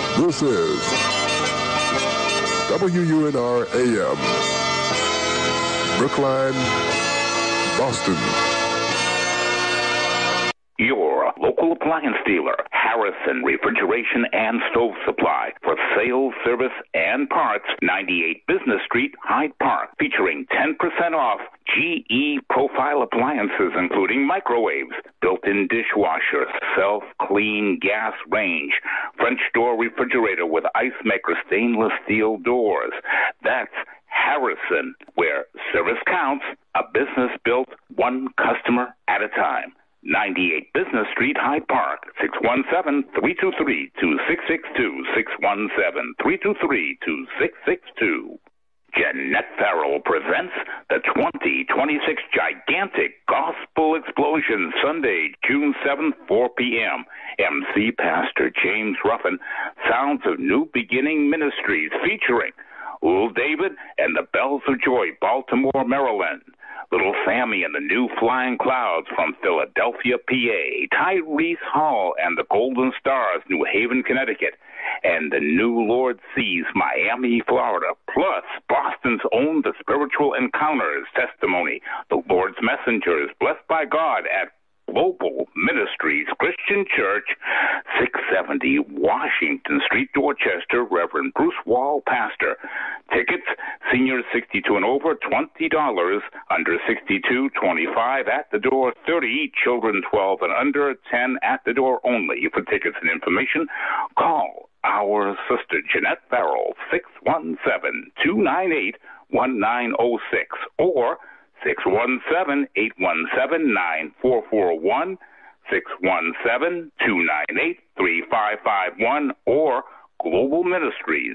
This is WUNR AM, Brookline, Boston. Your local appliance dealer, Harrison Refrigeration and Stove Supply, for sales, service, and parts, 98 Business Street, Hyde Park, featuring 10% off GE profile appliances, including microwaves, built-in dishwasher, self-clean gas range, French door refrigerator with ice maker stainless steel doors. That's Harrison, where service counts, a business built one customer at a time. 98 Business Street, Hyde Park, 617-323-2662, 617-323-2662. Jeanette Farrell presents the 2026 Gigantic Gospel Explosion, Sunday, June 7th, 4 p.m. MC Pastor James Ruffin, Sounds of New Beginning Ministries, featuring Old David and the Bells of Joy, Baltimore, Maryland. Little Sammy and the New Flying Clouds from Philadelphia, PA. Tyrese Hall and the Golden Stars, New Haven, Connecticut. And the New Lord Sees, Miami, Florida. Plus, Boston's own The Spiritual Encounters testimony. The Lord's Messengers, blessed by God at Global Ministries Christian Church, 670 Washington Street, Dorchester. Reverend Bruce Wall, pastor. Tickets, seniors 62 and over, $20. Under 62, $25 at the door, $30. Children 12 and under, $10 at the door only. For tickets and information, call our sister Jeanette Farrell, 617-298-1906 or 617-817-9441, 617-298-3551, or Global Ministries,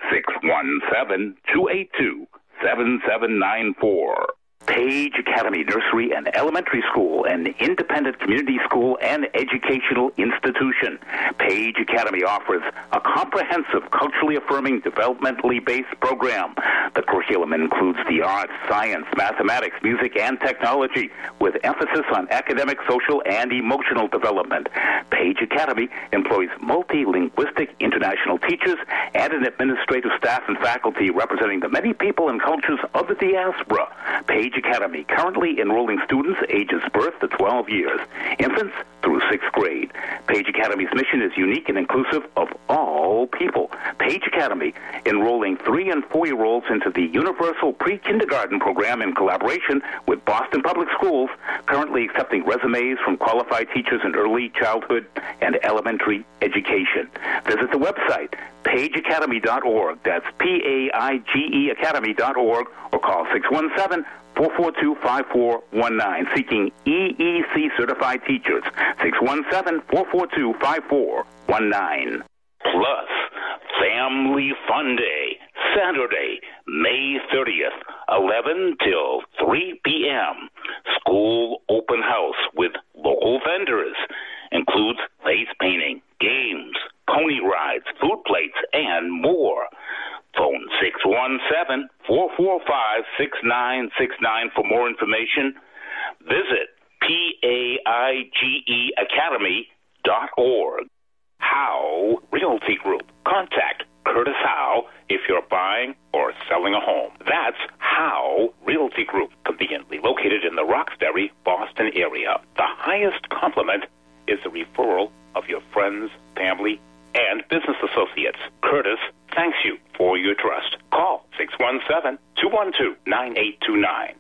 617-282-7794. Page Academy Nursery and Elementary School, an independent community school and educational institution. Page Academy offers a comprehensive, culturally affirming, developmentally based program. The curriculum includes the arts, science, mathematics, music, and technology, with emphasis on academic, social, and emotional development. Page Academy employs multilinguistic international teachers and an administrative staff and faculty representing the many people and cultures of the diaspora. Page Academy currently enrolling students ages birth to 12 years, infants through 6th grade. Page Academy's mission is unique and inclusive of all people. Page Academy enrolling 3- and 4-year-olds into the Universal Pre-Kindergarten program in collaboration with Boston Public Schools, currently accepting resumes from qualified teachers in early childhood and elementary education. Visit the website, pageacademy.org. That's P-A-I-G-E Academy.org, or call 617-442-5419, seeking EEC certified teachers, 617-442-5419. Plus, Family Fun Day, Saturday, May 30th, 11 till 3 p.m. School open house with local vendors. Includes face painting, games, pony rides, food plates, and more. Phone 617-445-6969 for more information. Visit PAIGEacademy.org. Howe Realty Group. Contact Curtis Howe if you're buying or selling a home. That's Howe Realty Group, conveniently located in the Roxbury, Boston area. The highest compliment is the referral of your friends, family, and business associates. Curtis thanks you for your trust. Call 617-212-9829,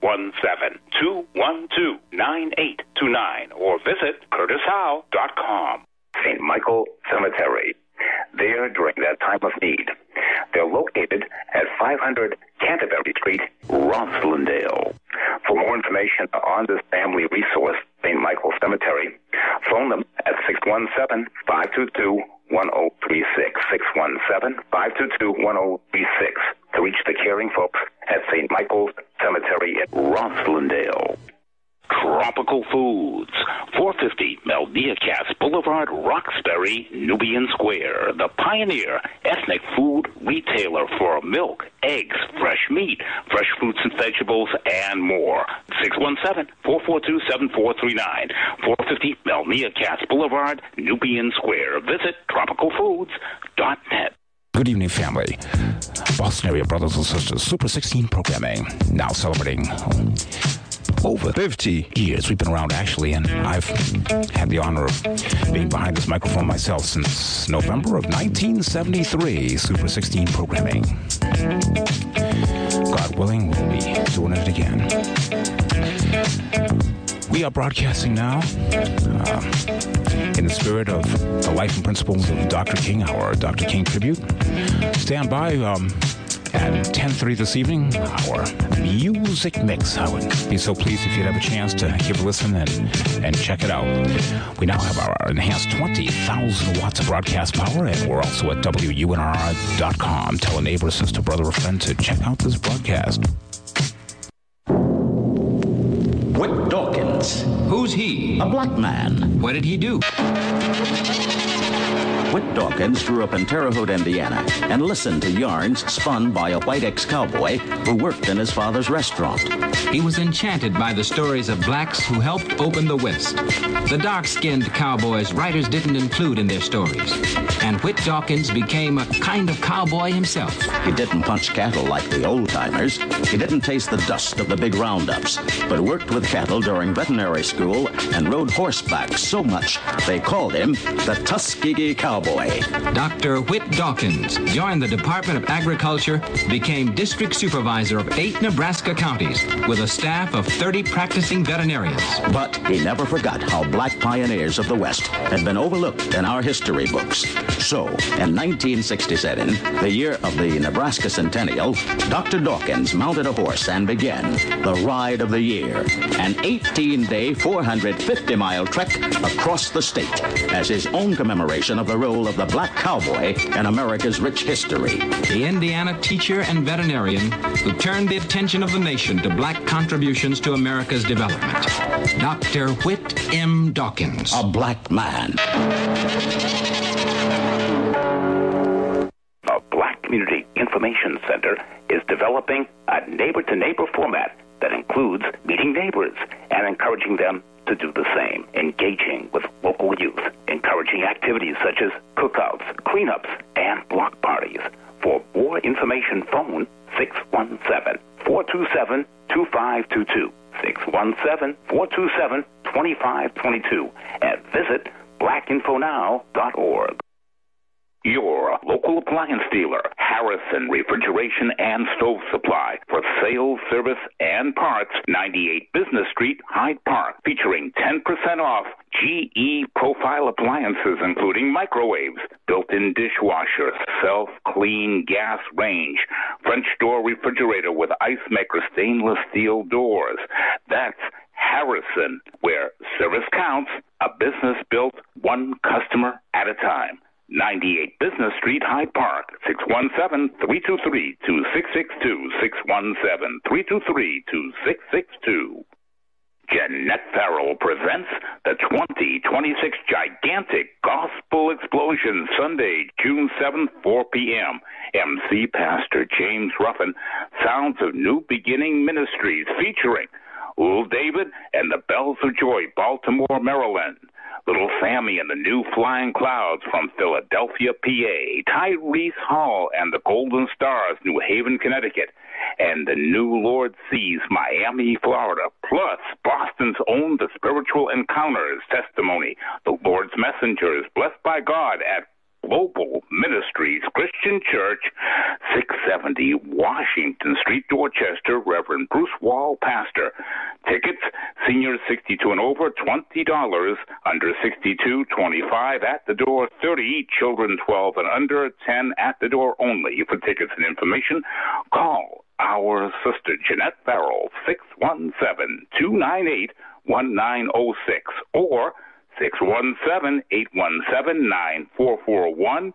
617-212-9829, or visit curtishowe.com. St. Michael Cemetery. There during that time of need. They're located at 500 Canterbury Street, Roslindale. For more information on this family resource, St. Michael Cemetery, phone them at 617-522-1036, 617-522-1036 to reach the caring folks at St. Michael's Cemetery in Roslindale. Tropical Foods, 450 Meldea Cass Boulevard, Roxbury, Nubian Square, the pioneer ethnic food retailer for milk, eggs, fresh meat, fresh fruits and vegetables, and more. 617-442-7439, 450 Meldea Cass Boulevard, Nubian Square. Visit tropicalfoods.net. Good evening, family. Boston area brothers and sisters, Super 16 programming, now celebrating over 50 years. We've been around, actually, and I've had the honor of being behind this microphone myself since November of 1973, Super 16 programming. God willing, we'll be doing it again. We are broadcasting now in the spirit of the life and principles of Dr. King, our Dr. King tribute. Stand by at 10:30 this evening, our music mix. I would be so pleased if you'd have a chance to give a listen and check it out. We now have our enhanced 20,000 watts of broadcast power, and we're also at WUNR.com. Tell a neighbor, sister, brother, or friend to check out this broadcast. Whit Dawkins. Who's he? A black man. What did he do? Whit Dawkins grew up in Terre Haute, Indiana, and listened to yarns spun by a white ex-cowboy who worked in his father's restaurant. He was enchanted by the stories of blacks who helped open the West. The dark-skinned cowboys writers didn't include in their stories. And Whit Dawkins became a kind of cowboy himself. He didn't punch cattle like the old-timers. He didn't taste the dust of the big roundups, but worked with cattle during veterinary school and rode horseback so much they called him the Tuskegee Cowboy. Dr. Whit Dawkins joined the Department of Agriculture, became district supervisor of 8 Nebraska counties with a staff of 30 practicing veterinarians. But he never forgot how black pioneers of the West had been overlooked in our history books. So, in 1967, the year of the Nebraska Centennial, Dr. Dawkins mounted a horse and began the Ride of the Year, an 18-day, 450-mile trek across the state as his own commemoration of the role of the black cowboy in America's rich history. The Indiana teacher and veterinarian who turned the attention of the nation to black contributions to America's development. Dr. Whit M. Dawkins. A black man. The Black Community Information Center is developing a neighbor-to-neighbor format that includes meeting neighbors and encouraging them to do the same, engaging with local youth, encouraging activities such as cookouts, cleanups, and block parties. For more information, phone 617-427-2522, 617-427-2522, and visit blackinfonow.org. Your local appliance dealer, Harrison Refrigeration and Stove Supply, for sales, service, and parts, 98 Business Street, Hyde Park, featuring 10% off GE profile appliances, including microwaves, built-in dishwasher, self-clean gas range, French door refrigerator with ice maker stainless steel doors. That's Harrison, where service counts, a business built one customer at a time. 98 Business Street, Hyde Park, 617-323-2662, 617-323-2662. Jeanette Farrell presents the 2026 Gigantic Gospel Explosion, Sunday, June 7th, 4 p.m. MC Pastor James Ruffin, Sounds of New Beginning Ministries, featuring Old David and the Bells of Joy, Baltimore, Maryland. Little Sammy and the New Flying Clouds from Philadelphia, PA. Tyrese Hall and the Golden Stars, New Haven, Connecticut. And the New Lord Sees, Miami, Florida. Plus, Boston's own The Spiritual Encounters testimony. The Lord's Messengers, Blessed by God at Global Ministries Christian Church, 670 Washington Street, Dorchester. Reverend Bruce Wall, pastor. Tickets, seniors 62 and over, $20. Under 62, $25. At the door, $30. Children 12 and under, $10. At the door only. For tickets and information, call our sister Jeanette Farrell, 617-298-1906, or 617-817-9441,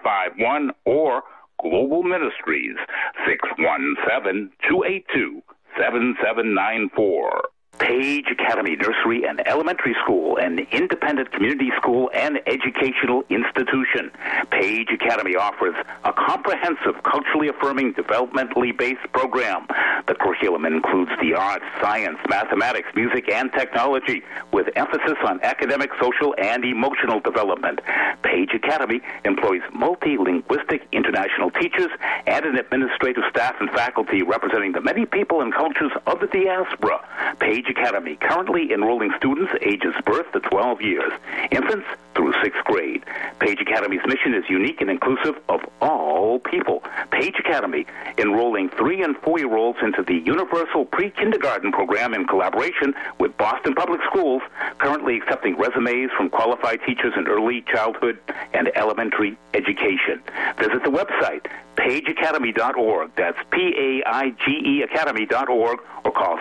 617-298-3551, or Global Ministries, 617-282-6060. 7794. Page Academy Nursery and Elementary School, an independent community school and educational institution. Page Academy offers a comprehensive, culturally affirming, developmentally based program. The curriculum includes the arts, science, mathematics, music, and technology, with emphasis on academic, social, and emotional development. Page Academy employs multilinguistic international teachers and an administrative staff and faculty representing the many people and cultures of the diaspora. Page Academy currently enrolling students ages birth to 12 years, infants through 6th grade. Page Academy's mission is unique and inclusive of all people. Page Academy enrolling 3- and 4-year-olds into the Universal Pre-Kindergarten program in collaboration with Boston Public Schools, currently accepting resumes from qualified teachers in early childhood and elementary education. Visit the website, pageacademy.org. That's P-A-I-G-E Academy.org, or call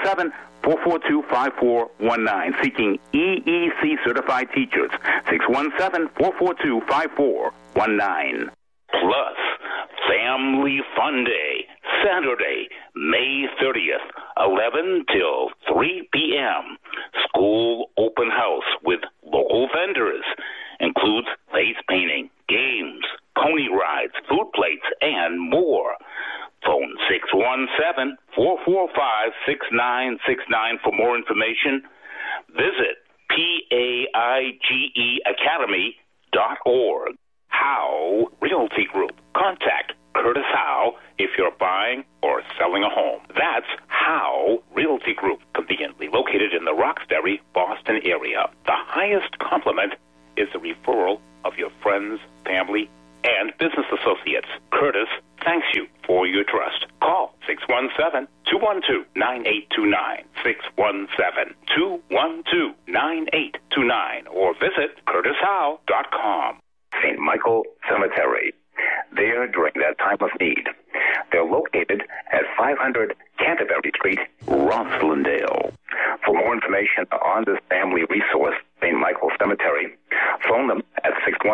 617-442-5419, seeking EEC certified teachers. 617-442-5419. Plus, Family Fun Day, Saturday, May 30th, 11 till 3 p.m. School open house with local vendors. Includes face painting, games, pony rides, food plates, and more. Phone 617-445-6969 for more information. Visit PAIGEacademy.org. Howe Realty Group. Contact Curtis Howe if you're buying or selling a home. That's Howe Realty Group, conveniently located in the Roxbury, Boston area. The highest compliment is the referral of your friends, family, and business associates. Curtis thanks you for your trust. Call 617-212-9829, 617-212-9829, or visit curtishowe.com. St. Michael Cemetery. There during that time of need. They're located at 500 Canterbury Street, Roslindale. For more information on this family resource, St. Michael Cemetery, phone them at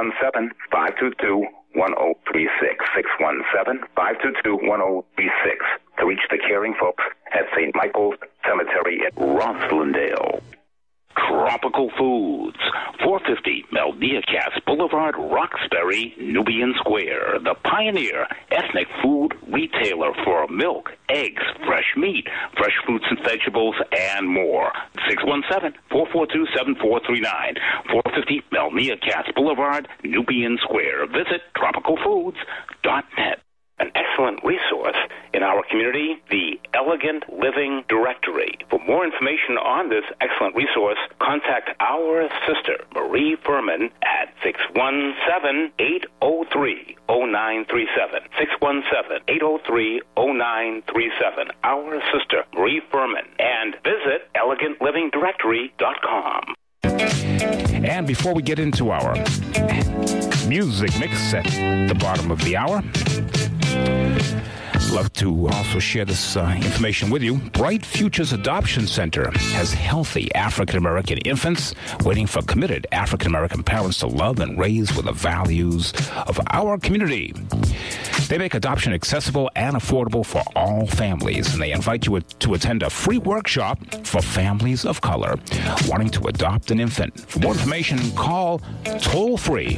617-522-1036, 617-522-1036, to reach the caring folks at St. Michael's Cemetery at Roslindale. Tropical Foods, 450 Melniacas Boulevard, Roxbury, Nubian Square, the pioneer ethnic food retailer for milk, eggs, fresh meat, fresh fruits and vegetables, and more. 617-442-7439, 450 Melniacas Boulevard, Nubian Square. Visit tropicalfoods.net. An excellent resource in our community, the Elegant Living Directory. For more information on this excellent resource, contact our sister, Marie Furman, at 617-803-0937. 617-803-0937. Our sister, Marie Furman. And visit elegantlivingdirectory.com. And before we get into our music mix at the bottom of the hour, I'd love to also share this information with you. Bright Futures Adoption Center has healthy African-American infants waiting for committed African-American parents to love and raise with the values of our community. They make adoption accessible and affordable for all families, and they invite you to attend a free workshop for families of color wanting to adopt an infant. For more information, call toll-free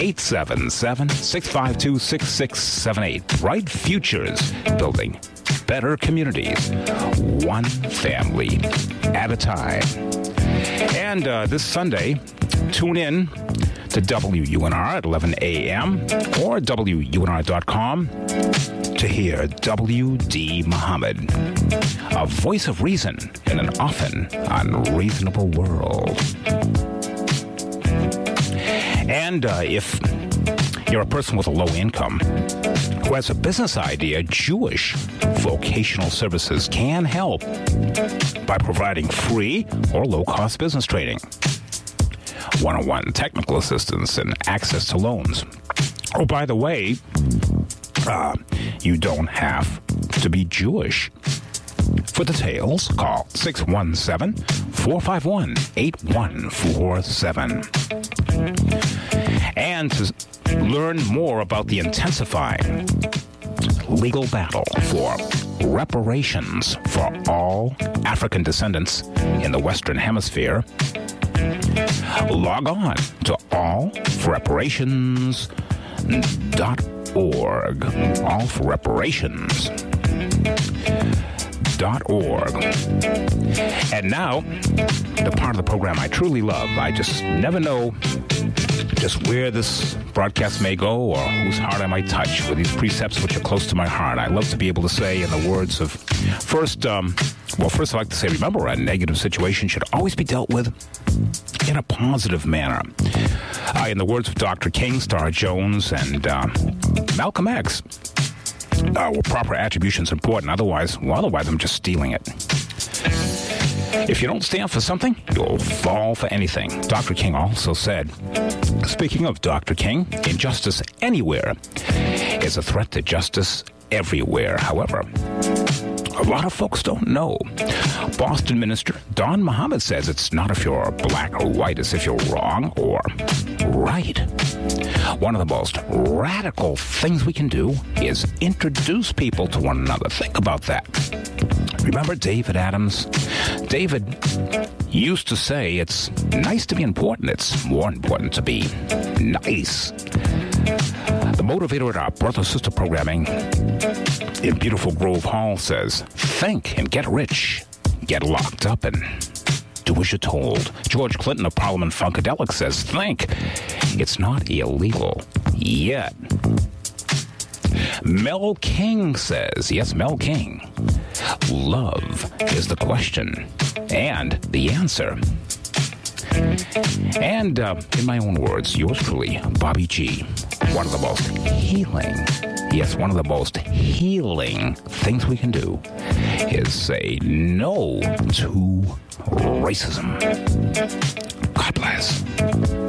1-877-652-6678. Bright Futures, building better communities, one family at a time. And this Sunday, tune in to WUNR at 11 a.m. or WUNR.com to hear W.D. Muhammad, a voice of reason in an often unreasonable world. And if you're a person with a low income who has a business idea, Jewish Vocational Services can help by providing free or low-cost business training, one-on-one technical assistance, and access to loans. Oh, by the way, you don't have to be Jewish. For details, call 617-451-8147. And to learn more about the intensifying legal battle for reparations for all African descendants in the Western Hemisphere, log on to allforreparations.org. allforreparations.org. And now, the part of the program I truly love. I just never know just where this broadcast may go or whose heart I might touch with these precepts which are close to my heart. I love to be able to say in the words of, first I'd like to say, remember, a negative situation should always be dealt with in a positive manner. In the words of Dr. King, Star Jones, and Malcolm X, proper attribution's important. Otherwise I'm just stealing it. If you don't stand for something, you'll fall for anything. Dr. King also said, speaking of Dr. King, injustice anywhere is a threat to justice everywhere. However, a lot of folks don't know. Boston minister Don Muhammad says it's not if you're black or white, it's if you're wrong or right. One of the most radical things we can do is introduce people to one another. Think about that. Remember David Adams? David used to say it's nice to be important. It's more important to be nice. The motivator at our brother-sister programming in beautiful Grove Hall says, think and get rich, get locked up and do as you're told. George Clinton of Parliament Funkadelic says, think, it's not illegal yet. Mel King says, yes, Mel King, love is the question and the answer. And in my own words, yours truly, Bobby G, one of the most healing things we can do is say no to racism. God bless.